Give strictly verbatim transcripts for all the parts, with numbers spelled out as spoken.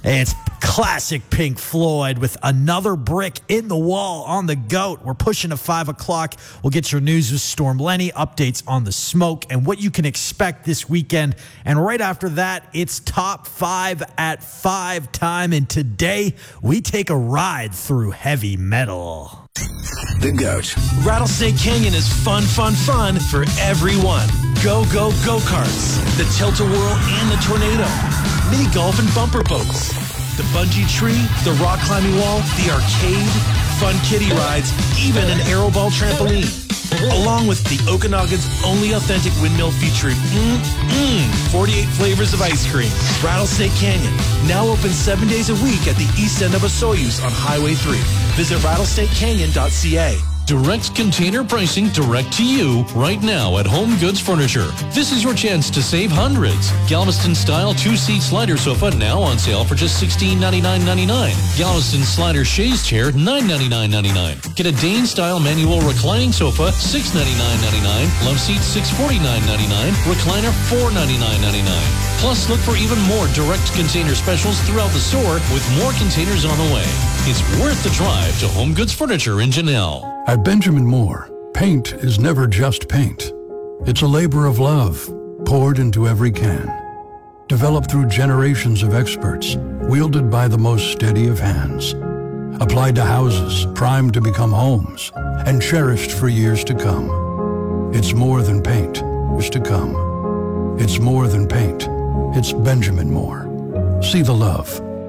It's classic Pink Floyd with Another Brick in the Wall on the GOAT. We're pushing to five o'clock. We'll get your news with Storm Lenny, updates on the smoke, and what you can expect this weekend. And right after that, it's Top five at five time. And today, we take a ride through heavy metal. The GOAT. Rattlesnake Canyon is fun, fun, fun for everyone. Go, go, go-karts, the tilt-a-whirl and the tornado, mini golf and bumper boats, the bungee tree, the rock climbing wall, the arcade, fun kiddie rides, even an aeroball trampoline. Along with the Okanagan's only authentic windmill featuring mm-mm, forty-eight flavors of ice cream. Rattlesnake Canyon, now open seven days a week at the east end of Osoyoos on Highway three. Visit rattlesnake canyon dot c a. Direct container pricing direct to you right now at Home Goods Furniture. This is your chance to save hundreds. Galveston-style two-seat slider sofa now on sale for just sixteen ninety-nine ninety-nine. Galveston slider chaise chair nine ninety-nine ninety-nine. Get a Dane-style manual reclining sofa six ninety-nine ninety-nine. Love seat six forty-nine ninety-nine. Recliner four ninety-nine ninety-nine. Plus, look for even more direct container specials throughout the store with more containers on the way. It's worth the drive to Home Goods Furniture in Janelle. At Benjamin Moore, paint is never just paint. It's a labor of love poured into every can. Developed through generations of experts, wielded by the most steady of hands. Applied to houses, primed to become homes, and cherished for years to come. It's more than paint is to come. It's more than paint. It's Benjamin Moore. See the love.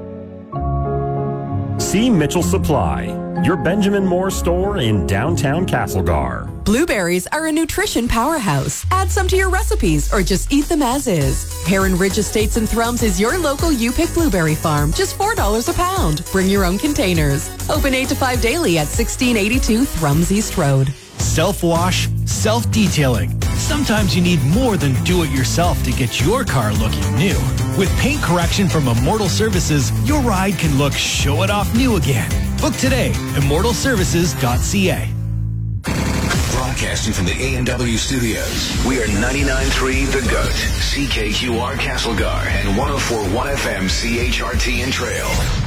See Mitchell Supply, your Benjamin Moore store in downtown Castlegar. Blueberries are a nutrition powerhouse. Add some to your recipes or just eat them as is. Heron Ridge Estates and Thrums is your local U-Pick blueberry farm. Just four dollars a pound. Bring your own containers. Open eight to five daily at sixteen eighty-two Thrums East Road. Self-wash, self-detailing. Sometimes you need more than do-it-yourself to get your car looking new. With paint correction from Immortal Services, your ride can look show-it-off new again. Book today, immortal services dot c a. Broadcasting from the A and W studios, we are ninety-nine point three The GOAT, C K Q R Castlegar, and one oh four point one F M C H R T and Trail.